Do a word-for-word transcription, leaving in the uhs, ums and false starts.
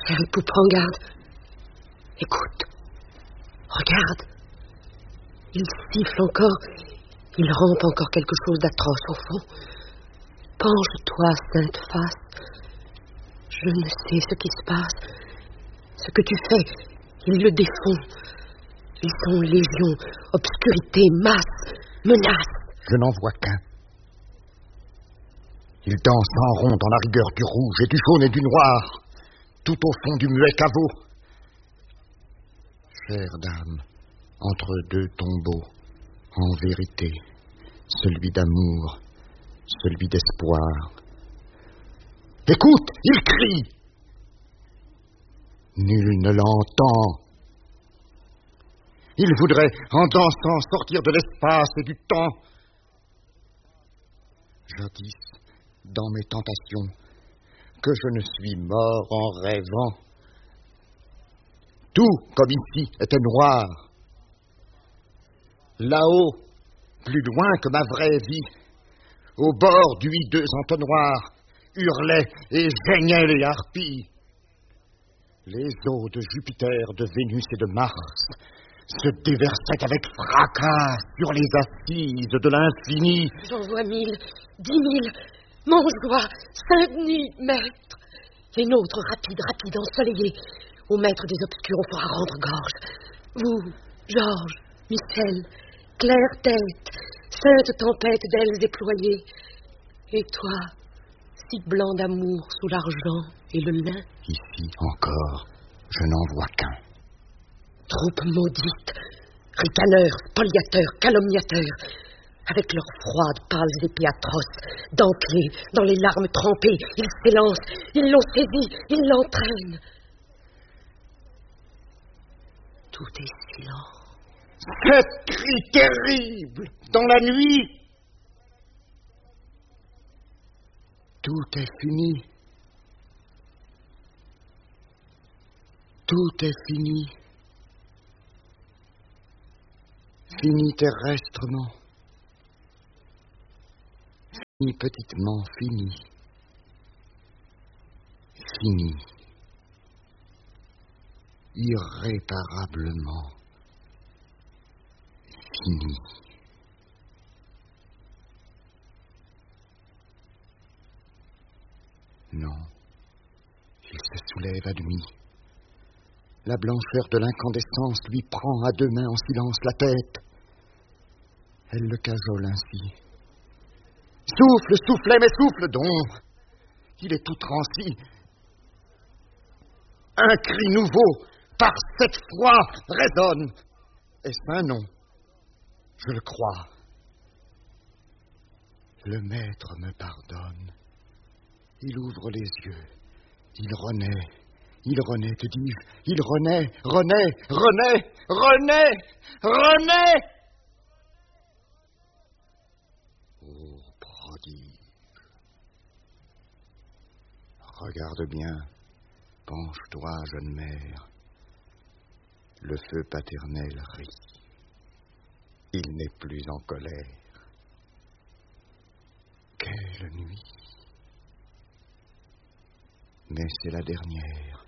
Hercule, prends garde. Écoute. Regarde. Il siffle encore. Il rampe encore quelque chose d'atroce au fond. Penche-toi, sainte face. Je ne sais ce qui se passe. Ce que tu fais, ils le défont. Ils sont légion, obscurité, masse, menace. Je n'en vois qu'un. Il danse en rond dans la rigueur du rouge et du jaune et du noir, tout au fond du muet caveau. Chère dame, entre deux tombeaux, en vérité, celui d'amour, celui d'espoir. Écoute, il crie. Nul ne l'entend. Il voudrait, en dansant, sortir de l'espace et du temps. Jadis, dans mes tentations, que je ne suis mort en rêvant. Tout, comme ici, était noir. Là-haut, plus loin que ma vraie vie, au bord du hideux entonnoir, hurlaient et geignaient les harpies. Les eaux de Jupiter, de Vénus et de Mars se déversaient avec fracas sur les assises de l'infini. J'en vois mille, dix mille, Montjoie, Saint-Denis, maître. Les nôtres, rapides, rapides, ensoleillés. Au maître des obscurs, on fera rendre gorge. Vous, Georges, Michel, claire tête, sainte tempête d'ailes déployées. Et toi, si blanc d'amour sous l'argent et le lin. Ici encore, je n'en vois qu'un. Troupe maudite, ricaneurs, spoliateurs, calomniateurs, avec leurs froides, pâles épées atroces, dentelées, dans les larmes trempées, ils s'élancent, ils l'ont saisi, ils l'entraînent. Tout est silence. Cet cri terrible, dans la nuit. Tout est fini. Tout est fini. Fini terrestrement. Fini petitement, fini. Fini. Irréparablement. Fini. Non. Il se soulève à demi. La blancheur de l'incandescence lui prend à deux mains en silence la tête. Elle le cajole ainsi. Souffle, soufflez, mais souffle donc. Il est tout transi. Un cri nouveau, par cette fois, résonne. Est-ce un nom? Je le crois. Le maître me pardonne. Il ouvre les yeux. Il renaît. Il renaît, te dis-je. Il renaît, renaît, renaît, renaît, renaît. Oh, prodige. Regarde bien. Penche-toi, jeune mère. Le feu paternel rit. Il n'est plus en colère. Quelle nuit! Mais c'est la dernière.